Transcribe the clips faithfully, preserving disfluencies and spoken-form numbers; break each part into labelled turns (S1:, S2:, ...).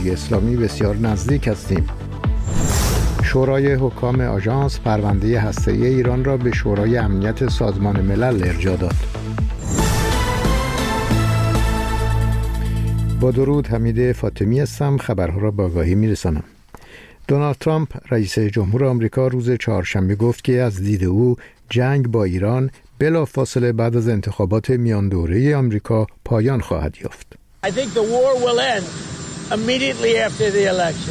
S1: جمهوری اسلامی بسیار نزدیک هستیم. شورای حکام آژانس پرونده هسته‌ای ایران را به شورای امنیت سازمان ملل ارجاع داد. با درود، حمید فاطمی هستم. خبرها را با آگاهی می‌رسانم. دونالد ترامپ رئیس جمهور آمریکا روز چهارشنبه گفت که از دید او جنگ با ایران بلافاصله بعد از انتخابات میان دوره آمریکا پایان خواهد یافت.
S2: I think the war will end immediately after the election.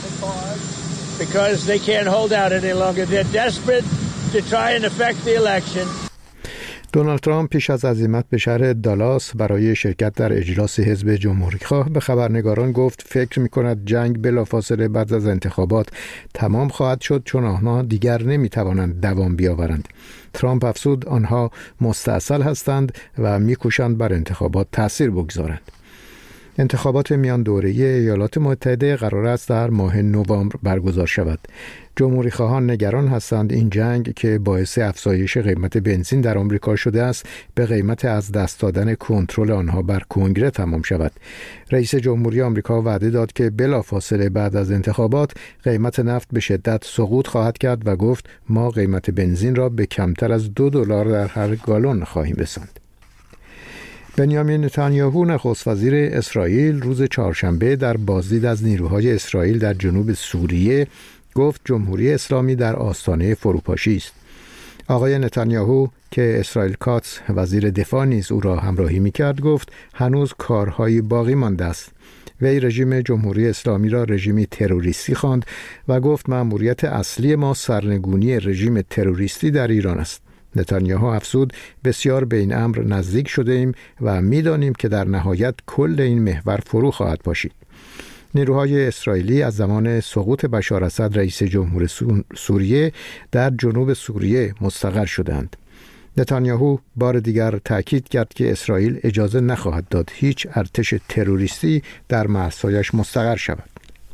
S2: Because they can't hold out any longer. They're desperate to try and affect the election.
S1: دونالد ترامپ پیش از عزیمت به شهر دالاس برای شرکت در اجلاس حزب جمهوری‌خواه به خبرنگاران گفت فکر می‌کند جنگ بلافاصله بعد از انتخابات تمام خواهد شد، چون آنها دیگر نمی‌توانند دوام بیاورند. ترامپ افزود آنها مستعسل هستند و می‌کوشند بر انتخابات تأثیر بگذارند. انتخابات میان دوره‌ای ایالات متحده قرار است در ماه نوامبر برگزار شود. جمهوری خواهان نگران هستند این جنگ که باعث افزایش قیمت بنزین در آمریکا شده است به قیمت از دست دادن کنترل آنها بر کنگره تمام شود. رئیس جمهوری آمریکا وعده داد که بلافاصله بعد از انتخابات قیمت نفت به شدت سقوط خواهد کرد و گفت ما قیمت بنزین را به کمتر از دو دلار در هر گالن خواهیم رساند. بنیامین نتانیاهو نخست وزیر اسرائیل روز چهارشنبه در بازدید از نیروهای اسرائیل در جنوب سوریه گفت جمهوری اسلامی در آستانه فروپاشی است. آقای نتانیاهو که اسرائیل کاتس وزیر دفاع نیز او را همراهی می‌کرد گفت هنوز کارهای باقی مانده است. وی رژیم جمهوری اسلامی را رژیمی تروریستی خواند و گفت مأموریت اصلی ما سرنگونی رژیم تروریستی در ایران است. نتانیاهو افزود بسیار به این امر نزدیک شده ایم و می‌دانیم که در نهایت کل این محور فرو خواهد پاشید. نیروهای اسرائیلی از زمان سقوط بشار اسد رئیس جمهور سوریه در جنوب سوریه مستقر شدند. نتانیاهو بار دیگر تأکید کرد که اسرائیل اجازه نخواهد داد هیچ ارتش تروریستی در مرزهایش مستقر شود.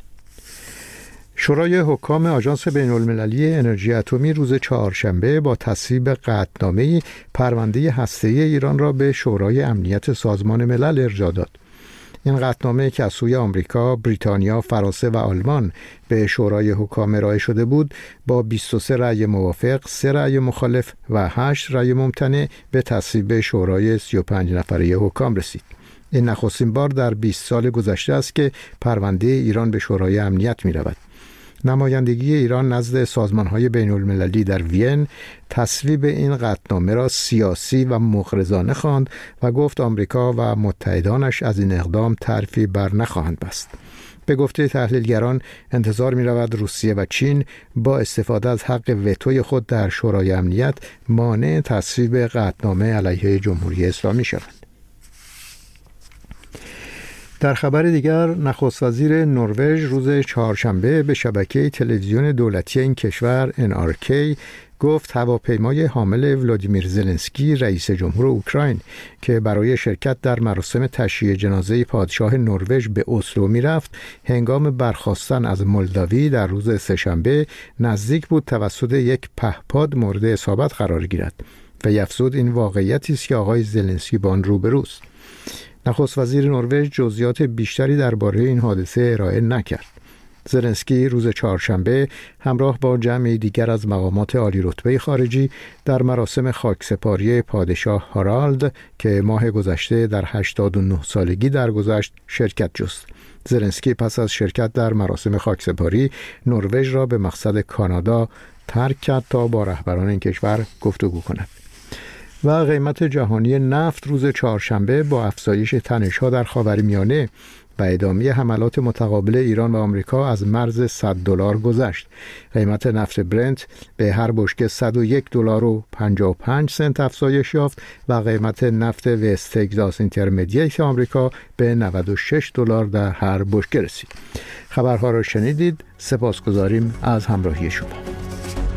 S1: شورای حکام آژانس بین‌المللی انرژی اتمی روز چهارشنبه با تصویب قطعنامه‌ای پرونده هسته‌ای ایران را به شورای امنیت سازمان ملل ارجاع داد. این قطعنامه که از سوی آمریکا، بریتانیا، فرانسه و آلمان به شورای حکام ارائه شده بود، با بیست و سه رأی موافق، سه رأی مخالف و هشت رأی ممتنع به تصویب شورای سی و پنج نفره حکام رسید. این نخستین بار در بیست سال گذشته است که پرونده ایران به شورای امنیت می رود. نمایندگی ایران نزد سازمان‌های بین‌المللی در وین تصویب این قطعنامه را سیاسی و مغرضانه خواند و گفت آمریکا و متحدانش از این اقدام طرفی بر نخواهند بست. به گفته تحلیلگران انتظار می‌رود روسیه و چین با استفاده از حق وتوی خود در شورای امنیت مانع تصویب قطعنامه علیه جمهوری اسلامی شوند. در خبر دیگر، نخست وزیر نروژ روز چهارشنبه به شبکه تلویزیون دولتی این کشور ان آر کی گفت هواپیمای حامل ولادیمیر زلنسکی رئیس جمهور اوکراین که برای شرکت در مراسم تشییع جنازه پادشاه نروژ به اسلو میرفت، هنگام برخاستن از مولداوی در روز سه‌شنبه نزدیک بود توسط یک پهپاد مورد اصابت قرار گیرد و افزود این واقعیتی است که آقای زلنسکی با آن روبروست. نخست وزیر نروژ جزئیات بیشتری درباره این حادثه ارائه نکرد. زلنسکی روز چهارشنبه همراه با جمعی دیگر از مقامات عالی رتبه خارجی در مراسم خاکسپاری پادشاه هارالد که ماه گذشته در هشتاد و نه سالگی درگذشت شرکت جست. زلنسکی پس از شرکت در مراسم خاکسپاری نروژ را به مقصد کانادا ترک کرد تا با رهبران این کشور گفتگو کند. و قیمت جهانی نفت روز چهارشنبه با افزایش تنش‌ها در خاورمیانه و ادامه حملات متقابل ایران و آمریکا از مرز صد دلار گذشت. قیمت نفت برنت به هر بشکه صد و یک دلار و پنجاه و پنج سنت افزایش یافت و قیمت نفت وست تگزاس اینترمدییت آمریکا به نود و شش دلار در هر بشکه رسید. خبرها را شنیدید. سپاسگزاریم از همراهی شما.